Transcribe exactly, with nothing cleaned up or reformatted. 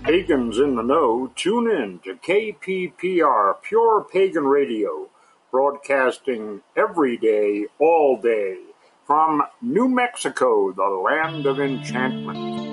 Pagans in the know, tune in to K P P R, Pure Pagan Radio, broadcasting every day, all day, from New Mexico, the land of enchantment.